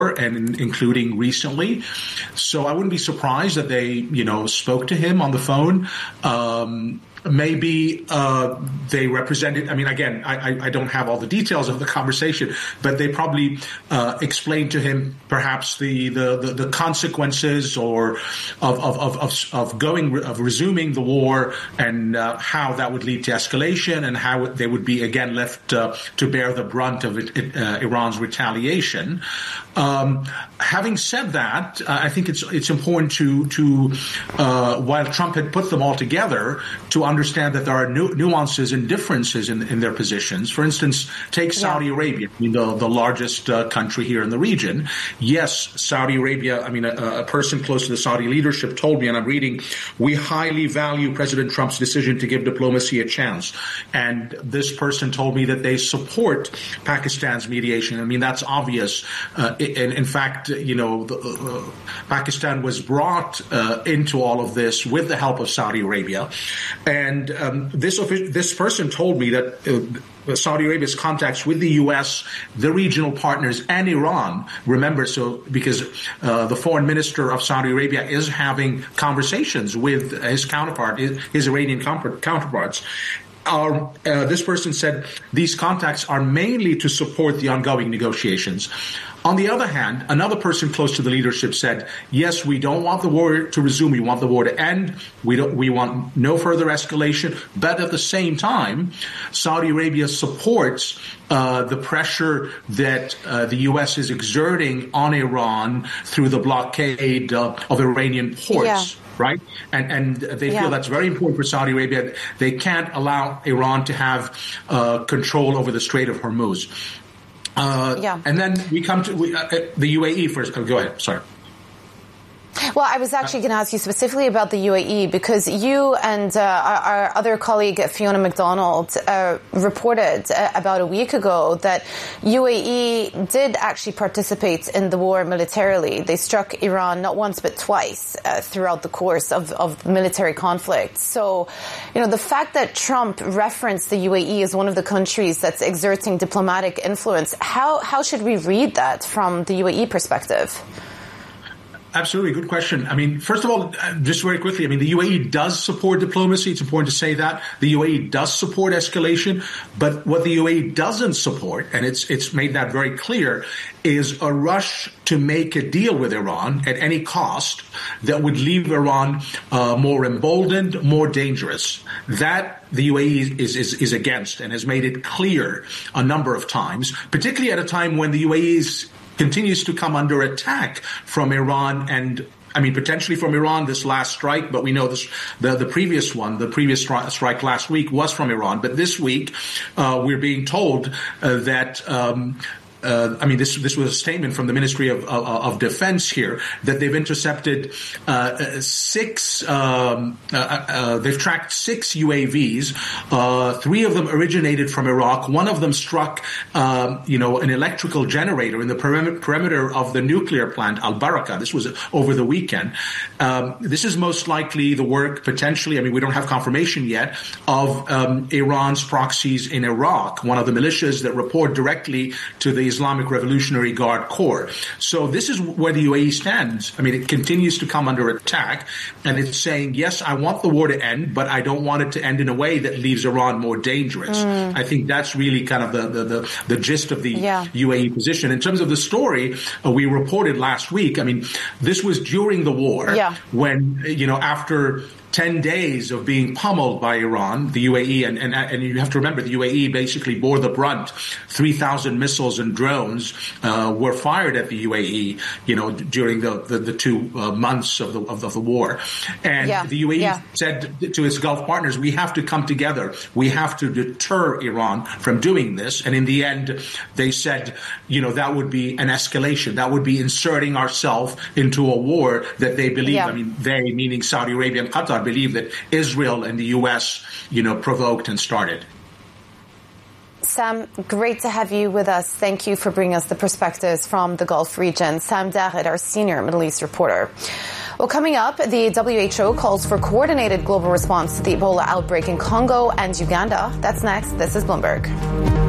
and including recently. So I wouldn't be surprised that they, spoke to him on the phone. Maybe they represented, again, I don't have all the details of the conversation, but they probably explained to him perhaps the consequences or of resuming the war, and how that would lead to escalation, and how they would be again left to bear the brunt of Iran's retaliation. Having said that, I think it's important to while Trump had put them all together, to understand that there are nuances and differences in their positions. For instance, take Saudi Arabia, the largest country here in the region. Yes, Saudi Arabia, a person close to the Saudi leadership told me, and I'm reading, "We highly value President Trump's decision to give diplomacy a chance." And this person told me that they support Pakistan's mediation. That's obvious. In fact, Pakistan was brought into all of this with the help of Saudi Arabia. And this person told me that Saudi Arabia's contacts with the U.S., the regional partners, and Iran, because the foreign minister of Saudi Arabia is having conversations with his Iranian counterparts. This person said these contacts are mainly to support the ongoing negotiations. On the other hand, another person close to the leadership said, yes, we don't want the war to resume. We want the war to end. We want no further escalation. But at the same time, Saudi Arabia supports the pressure that the U.S. is exerting on Iran through the blockade of Iranian ports. Yeah. Right? And they feel that's very important for Saudi Arabia. They can't allow Iran to have control over the Strait of Hormuz. And then we come to the UAE first. Go ahead. Sorry. Well, I was actually going to ask you specifically about the UAE, because you and our other colleague, Fiona MacDonald, reported about a week ago that UAE did actually participate in the war militarily. They struck Iran not once but twice throughout the course of military conflict. So, the fact that Trump referenced the UAE as one of the countries that's exerting diplomatic influence, how should we read that from the UAE perspective? Absolutely. Good question. First of all, just very quickly, the UAE does support diplomacy. It's important to say that. The UAE does support escalation. But what the UAE doesn't support, and it's made that very clear, is a rush to make a deal with Iran at any cost that would leave Iran more emboldened, more dangerous. That the UAE is against, and has made it clear a number of times, particularly at a time when the UAE continues to come under attack from Iran, and potentially from Iran this last strike, but we know this, the previous strike last week was from Iran. But this week, we're being told that this was a statement from the Ministry of Defense here, that they've intercepted they've tracked 6 UAVs. 3 of them originated from Iraq. One of them struck, an electrical generator in the perimeter of the nuclear plant, Al-Baraka. This was over the weekend. This is most likely the work, potentially, we don't have confirmation yet, of Iran's proxies in Iraq, one of the militias that report directly to the Islamic Revolutionary Guard Corps. So this is where the UAE stands. It continues to come under attack, and it's saying, yes, I want the war to end, but I don't want it to end in a way that leaves Iran more dangerous. I think that's really kind of the gist of the UAE position. In terms of the story, we reported last week, this was during the war when, after 10 days of being pummeled by Iran, the UAE, and you have to remember, the UAE basically bore the brunt. 3,000 missiles and drones were fired at the UAE, during the 2 months of the war. And the UAE said to its Gulf partners, we have to come together. We have to deter Iran from doing this. And in the end, they said, that would be an escalation. That would be inserting ourselves into a war that they believe, they, meaning Saudi Arabia and Qatar, believe that Israel and the U.S., provoked and started. Sam, great to have you with us. Thank you for bringing us the perspectives from the Gulf region. Sam Dahed, our senior Middle East reporter. Well, coming up, the WHO calls for coordinated global response to the Ebola outbreak in Congo and Uganda. That's next. This is Bloomberg.